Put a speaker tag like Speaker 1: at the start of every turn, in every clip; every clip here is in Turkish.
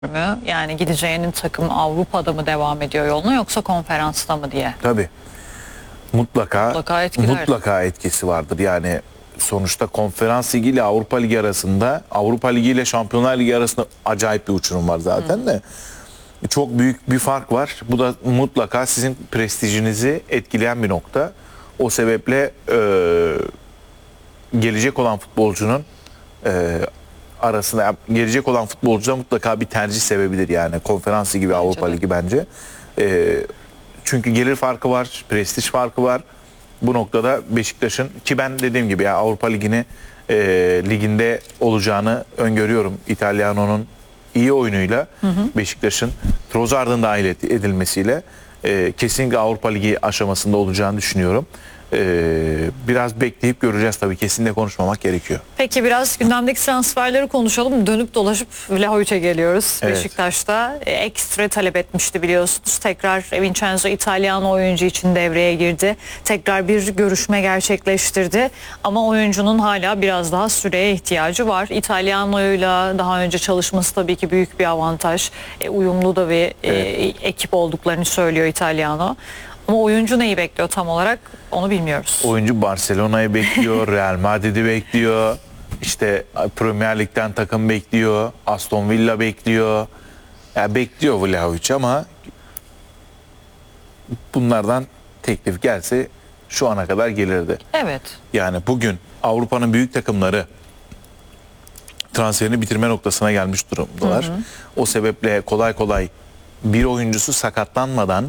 Speaker 1: mü? Yani gideceğinin takım Avrupa'da mı devam ediyor yoluna yoksa konferansta mı diye.
Speaker 2: Tabii. Mutlaka etkisi vardır. Yani sonuçta Konferans Ligi ile Avrupa Ligi arasında, Avrupa Ligi ile Şampiyonlar Ligi arasında acayip bir uçurum var zaten de. Çok büyük bir fark var. Bu da mutlaka sizin prestijinizi etkileyen bir nokta. O sebeple gelecek olan futbolcunun arasında gelecek olan futbolcuda mutlaka bir tercih sebebidir yani. Konferans Ligi ve Avrupa Ligi bence. Çünkü gelir farkı var, prestij farkı var. Bu noktada Beşiktaş'ın, ki ben dediğim gibi ya Avrupa Ligi'ni liginde olacağını öngörüyorum. İtalyano'nun iyi oyunuyla Beşiktaş'ın Trossard'ın dahil edilmesiyle kesinlikle Avrupa Ligi aşamasında olacağını düşünüyorum. Biraz bekleyip göreceğiz tabii. Kesinlikle konuşmamak gerekiyor.
Speaker 1: Peki biraz gündemdeki transferleri konuşalım. Dönüp dolaşıp Vlahović'e geliyoruz. Evet. Beşiktaş'ta ekstra talep etmişti biliyorsunuz. Tekrar Vincenzo İtalyan oyuncu için devreye girdi. Tekrar bir görüşme gerçekleştirdi. Ama oyuncunun hala biraz daha süreye ihtiyacı var. İtalyano'yla daha önce çalışması tabii ki büyük bir avantaj. Uyumlu da bir ekip olduklarını söylüyor İtalyano. Ama oyuncu neyi bekliyor tam olarak onu bilmiyoruz.
Speaker 2: Oyuncu Barcelona'yı bekliyor, Real Madrid'i bekliyor. İşte Premier Lig'den takım bekliyor, Aston Villa bekliyor. Yani bekliyor Vlahović ama bunlardan teklif gelse şu ana kadar gelirdi.
Speaker 1: Evet.
Speaker 2: Yani bugün Avrupa'nın büyük takımları transferini bitirme noktasına gelmiş durumdalar. O sebeple kolay kolay bir oyuncusu sakatlanmadan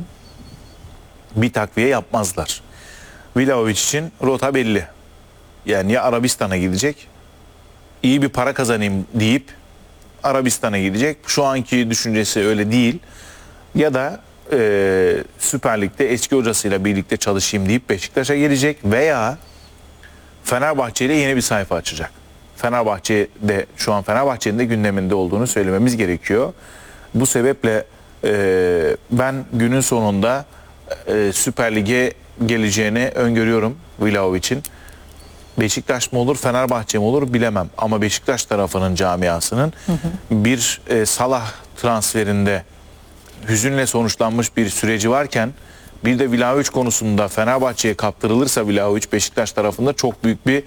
Speaker 2: bir takviye yapmazlar. Vlahović için rota belli. Yani ya Arabistan'a gidecek, iyi bir para kazanayım deyip Arabistan'a gidecek. Şu anki düşüncesi öyle değil. Ya da Süper Lig'de eski hocasıyla birlikte çalışayım deyip Beşiktaş'a gelecek veya Fenerbahçe ile yeni bir sayfa açacak. Fenerbahçe'de şu an Fenerbahçe'nin de gündeminde olduğunu söylememiz gerekiyor. Bu sebeple ben günün sonunda Süper Lig'e geleceğini öngörüyorum Vlahović'in. Beşiktaş mı olur, Fenerbahçe mi olur bilemem. Ama Beşiktaş tarafının camiasının bir Salah transferinde hüzünle sonuçlanmış bir süreci varken bir de Vlahović konusunda Fenerbahçe'ye kaptırılırsa Vlahović Beşiktaş tarafında çok büyük bir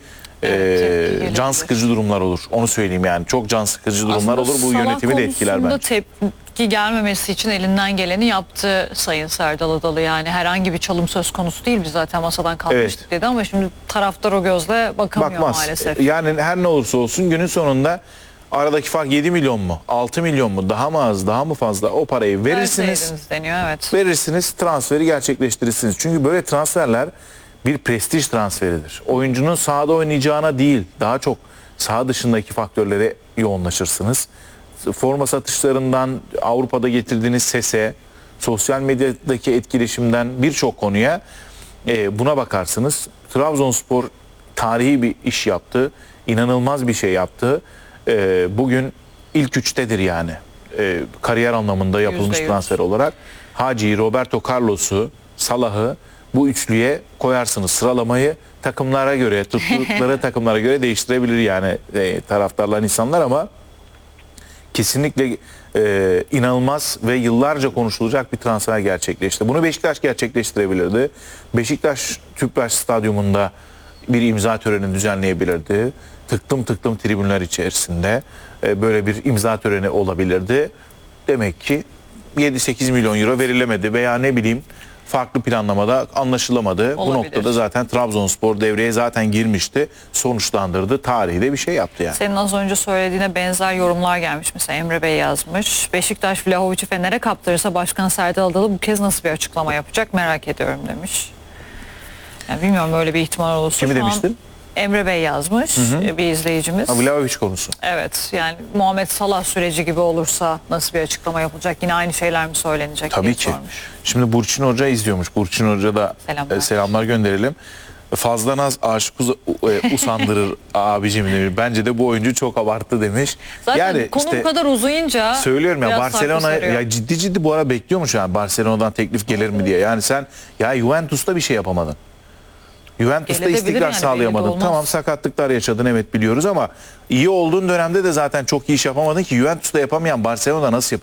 Speaker 2: can sıkıcı durumlar olur. Onu söyleyeyim yani. Çok can sıkıcı durumlar olur. Bu yönetimi de etkiler bence.
Speaker 1: Tepki gelmemesi için elinden geleni yaptı Sayın Serdal Adalı. Yani herhangi bir çalım söz konusu değil. Biz zaten masadan kalkmıştık dedi ama şimdi taraftar o gözle bakamıyor maalesef.
Speaker 2: Yani her ne olursa olsun günün sonunda aradaki fark 7 milyon mu? 6 milyon mu? Daha mı az? Daha mı fazla? O parayı verirsiniz.
Speaker 1: Deniyor, evet.
Speaker 2: Verirsiniz, transferi gerçekleştirirsiniz. Çünkü böyle transferler bir prestij transferidir. Oyuncunun sahada oynayacağına değil, daha çok saha dışındaki faktörlere yoğunlaşırsınız. Forma satışlarından Avrupa'da getirdiğiniz sese, sosyal medyadaki etkileşimden birçok konuya buna bakarsınız. Trabzonspor tarihi bir iş yaptı. İnanılmaz bir şey yaptı. Bugün ilk üçtedir yani. Kariyer anlamında yapılmış transfer olarak. Hacı'yı, Roberto Carlos'u, Salah'ı bu üçlüye koyarsınız. Sıralamayı takımlara göre, tuttukları takımlara göre değiştirebilir yani taraftarlar, insanlar ama kesinlikle inanılmaz ve yıllarca konuşulacak bir transfer gerçekleşti. Bunu Beşiktaş gerçekleştirebilirdi. Beşiktaş Tüpraş Stadyumunda bir imza töreni düzenleyebilirdi. Tıklım tıklım tribünler içerisinde böyle bir imza töreni olabilirdi. Demek ki 7-8 milyon euro verilemedi veya ne bileyim farklı planlamada anlaşılamadı. Olabilir. Bu noktada zaten Trabzonspor devreye zaten girmişti. Sonuçlandırdı. Tarihi de bir şey yaptı yani.
Speaker 1: Senin az önce söylediğine benzer yorumlar gelmiş. Mesela Emre Bey yazmış. Beşiktaş Vlahović'i Fener'e kaptırırsa Başkan Serdal Adalı bu kez nasıl bir açıklama yapacak merak ediyorum demiş. Yani bilmiyorum öyle bir ihtimal olursa.
Speaker 2: Kimi demiştin?
Speaker 1: Emre Bey yazmış, bir izleyicimiz.
Speaker 2: Vlahović konusu.
Speaker 1: Evet, yani Muhammed Salah süreci gibi olursa nasıl bir açıklama yapılacak? Yine aynı şeyler mi söylenecek?
Speaker 2: Tabii ki. Sormuş. Şimdi Burçin Hoca izliyormuş. Burçin Hoca da selamlar gönderelim. Fazla naz aşık usandırır abicim demiş. Bence de bu oyuncu çok abarttı demiş.
Speaker 1: Zaten
Speaker 2: yani
Speaker 1: konu bu kadar uzayınca
Speaker 2: söylüyorum ya, Barcelona ya ciddi bu ara bekliyormuş yani Barcelona'dan teklif gelir mi diye. Yani sen ya Juventus'ta bir şey yapamadın. Juventus'ta
Speaker 1: Gelebilir
Speaker 2: istikrar
Speaker 1: yani, belli de
Speaker 2: sağlayamadın.
Speaker 1: olmaz.
Speaker 2: Tamam, sakatlıklar yaşadın, evet biliyoruz, ama iyi olduğun dönemde de zaten çok iyi iş yapamadın ki. Juventus'ta yapamayan Barcelona nasıl yapacak?